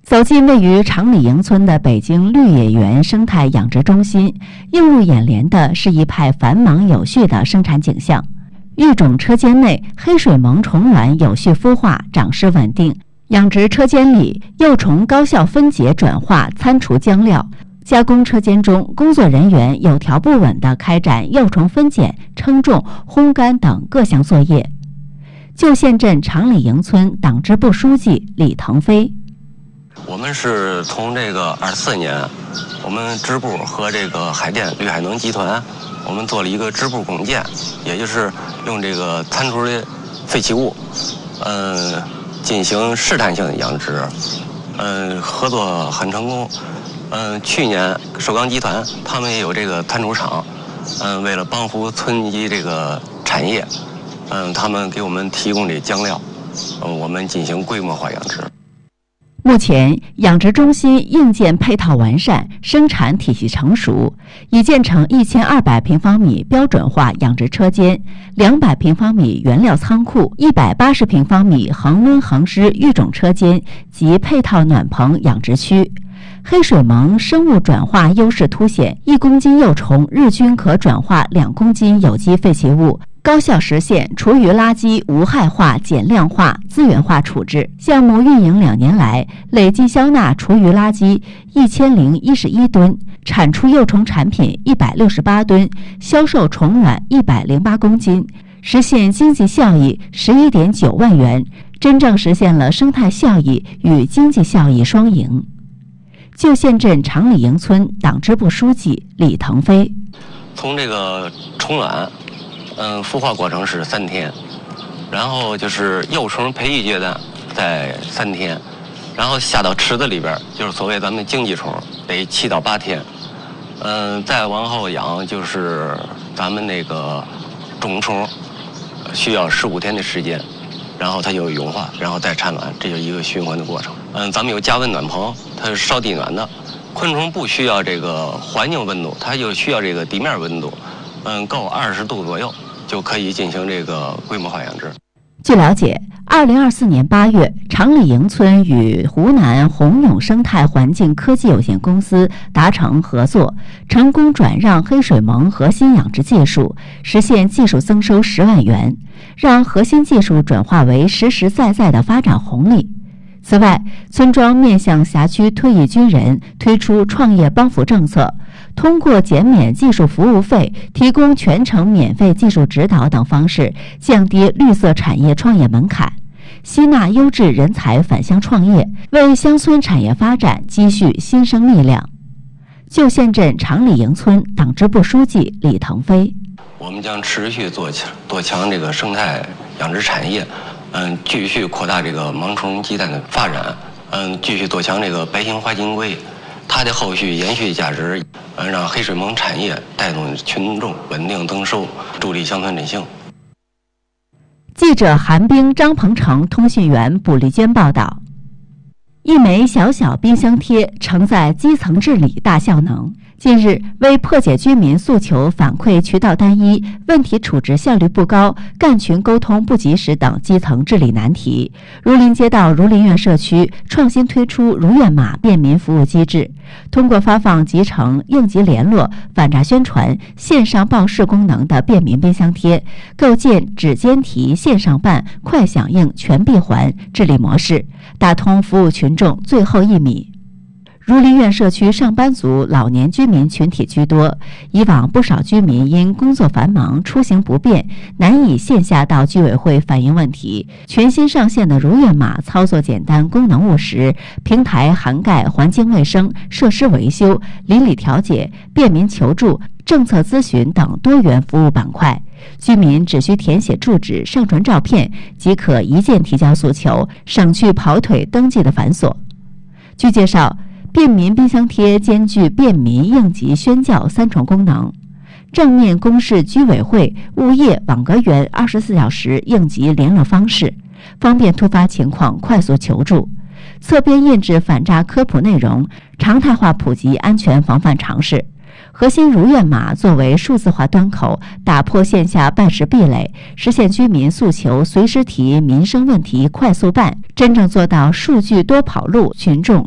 走进位于长里营村的北京绿野园生态养殖中心，映入眼帘的是一派繁忙有序的生产景象。育种车间内，黑水虻虫卵有序孵化，长势稳定。养殖车间里，幼虫高效分解转化餐厨浆料。加工车间中，工作人员有条不紊地开展幼虫分拣、称重、烘干等各项作业。旧县镇长里营村党支部书记李腾飞： 我们是从这个24年，我们支部和这个海淀绿海能集团，我们做了一个支部共建，也就是用这个餐厨的废弃物，进行试探性的养殖，合作很成功。去年首钢集团他们也有这个餐厨厂，为了帮扶村级这个产业，他们给我们提供这浆料，我们进行规模化养殖。 目前，养殖中心硬件配套完善，生产体系成熟，已建成1200平方米标准化养殖车间、200平方米原料仓库、180平方米恒温恒湿育种车间及配套暖棚养殖区。黑水虻生物转化优势凸显，1公斤幼虫日均可转化2公斤有机废弃物，高效实现厨余垃圾无害化、减量化、资源化处置。项目运营2年来，累计消纳厨余垃圾1011吨，产出幼虫产品168吨，销售虫卵108公斤，实现经济效益11.9万元，真正实现了生态效益与经济效益双赢。旧县镇长里营村党支部书记李腾飞： 从这个虫卵，孵化过程是3天，然后就是幼虫培育阶段在3天，然后下到池子里边，就是所谓咱们经济虫，得7到8天，再往后养就是咱们那个种虫，需要15天的时间，然后它就融化，然后再产卵，这就是一个循环的过程。咱们有加温暖棚，它是烧地暖的，昆虫不需要这个环境温度，它就需要这个地面温度，够20度左右就可以进行这个规模化养殖。 据了解，2024年8月，长里营村与湖南宏永生态环境科技有限公司达成合作，成功转让黑水虻核心养殖技术，实现技术增收10万元，让核心技术转化为实实在在的发展红利。此外，村庄面向辖区退役军人推出创业帮扶政策，通过减免技术服务费、提供全程免费技术指导等方式，降低绿色产业创业门槛，吸纳优质人才返乡创业，为乡村产业发展积蓄新生力量。旧县镇长里营村党支部书记李腾飞： 我们将持续做强这个生态养殖产业，继续扩大这个虻虫鸡蛋的发展，继续做强这个白型花金龟，它的后续延续价值，让黑水虻产业带动群众稳定增收，助力乡村振兴。 记者韩冰、张鹏程，通讯员卜丽娟报道。一枚小小冰箱贴承载基层治理大效能。近日，为破解居民诉求反馈渠道单一、问题处置效率不高、干群沟通不及时等基层治理难题，儒林街道儒林苑社区创新推出如愿码便民服务机制，通过发放集成、应急联络、反诈宣传、线上报事功能的便民冰箱贴，构建指尖提、线上办、快响应、全闭环治理模式，打通服务群众最后1米。儒林苑社区上班族老年居民群体居多，以往不少居民因工作繁忙、出行不便，难以线下到居委会反映问题。全新上线的如愿码操作简单、功能务实，平台涵盖环境卫生、设施维修、邻里调解、便民求助、政策咨询等多元服务板块。居民只需填写住址、上传照片，即可一键提交诉求，省去跑腿登记的繁琐。据介绍，便民冰箱贴兼具便民、应急、宣教3重功能，正面公示居委会、物业、网格员24小时应急联络方式，方便突发情况快速求助。侧边印制反诈科普内容，常态化普及安全防范常识。核心如愿码作为数字化端口，打破线下办事壁垒，实现居民诉求随时提、民生问题快速办，真正做到数据多跑路，群众